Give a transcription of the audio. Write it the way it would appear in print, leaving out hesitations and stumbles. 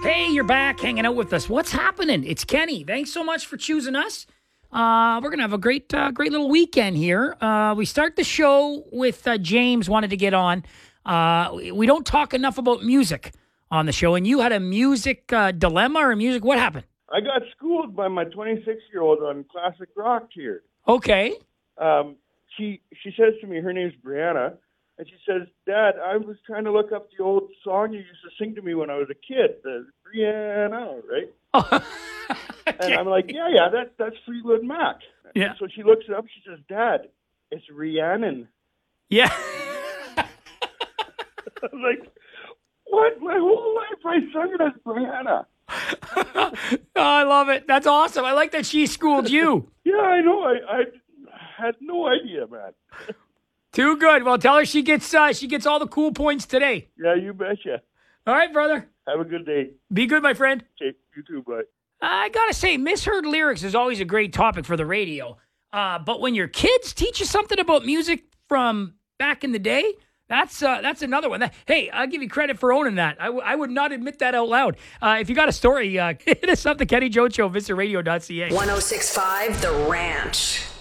Hey, you're back hanging out with us. What's happening? It's Kenny. Thanks so much for choosing us. We're going to have a great little weekend here. We start the show with James wanted to get on. We don't talk enough about music on the show, and you had a music dilemma or music. What happened? I got schooled by my 26-year-old on classic rock here. Okay. She says to me, her name's Brianna, and she says, Dad, I was trying to look up the old song you used to sing to me when I was a kid, the Brianna, right? Oh. And I'm like, yeah, that's Fleetwood Mac. Yeah. So she looks it up, she says, Dad, it's Rhiannon. Yeah. I was like, what? My whole life I sung it as Brianna. Oh, I love it. That's awesome. I like that she schooled you. Yeah, I know. I had no idea, man. Too good. Well, tell her she gets all the cool points today. Yeah, you betcha. All right, brother. Have a good day. Be good, my friend. Okay, you too, bye. I gotta say, misheard lyrics is always a great topic for the radio. But when your kids teach you something about music from back in the day, that's another one. Hey, I'll give you credit for owning that. I would not admit that out loud. If you got a story, hit us up, the Kenny Jones Show, visitradio.ca. 106.5 The Ranch.